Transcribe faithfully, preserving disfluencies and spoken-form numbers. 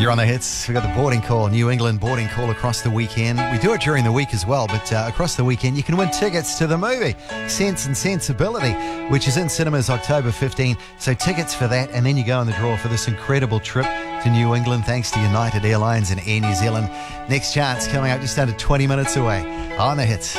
You're on the hits. We've got the boarding call, New England boarding call across the weekend. We do it during the week as well, but uh, across the weekend you can win tickets to the movie Sense and Sensibility, which is in cinemas October fifteenth. So tickets for that, and then you go in the draw for this incredible trip to New England thanks to United Airlines and Air New Zealand. Next chance coming up just under twenty minutes away on the hits.